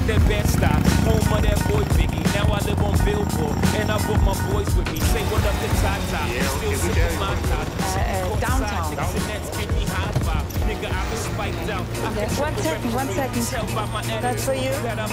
that bad style. Home of that boy Biggie. Now I live on Billboard, and I brought my boys with me. Say what up to Tata. Still sipping my top. Downtown. Nigga, I was spiked out. Yes, 1 second. That's for you.